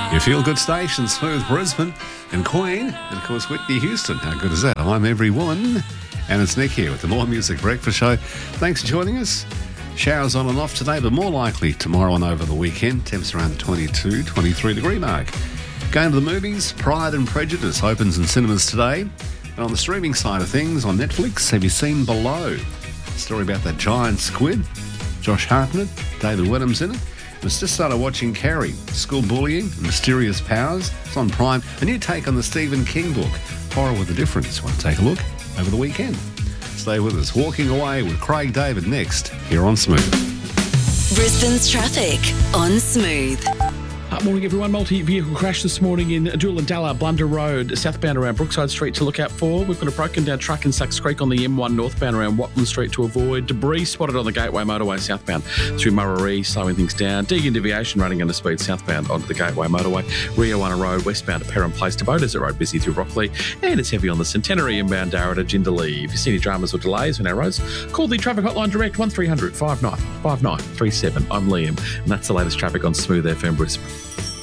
Your feel-good station, Smooth Brisbane and Queen, and of course Whitney Houston. How good is that? I'm every woman, and it's Nick here with the More Music Breakfast Show. Thanks for joining us. Showers on and off today, but more likely tomorrow and over the weekend. Temps around the 22, 23 degree mark. Going to the movies, Pride and Prejudice opens in cinemas today. And on the streaming side of things, on Netflix, have you seen Below? A story about that giant squid. Josh Hartnett, David Wenham's in it. I've just started watching Carrie, School Bullying, Mysterious Powers. It's on Prime. A new take on the Stephen King book, Horror with a Difference. Want to take a look over the weekend? Stay with us. Walking Away with Craig David next here on Smooth. Brisbane's traffic on Smooth. Morning, everyone. Multi-vehicle crash this morning in Doolandalla, Blunder Road, southbound around Brookside Street to look out for. We've got a broken down truck in Sucks Creek on the M1 northbound around Watling Street to avoid. Debris spotted on the Gateway motorway southbound through Murray, slowing things down. Deagon Deviation running under speed southbound onto the Gateway motorway. Rio One Road westbound to Perham Place to Bow Desert Road busy through Rockley. And it's heavy on the Centenary inbound Darra to Jindalee. If you see any dramas or delays on our roads, call the traffic hotline direct 1300 59 5937. I'm Liam, and that's the latest traffic on Smooth FM Brisbane.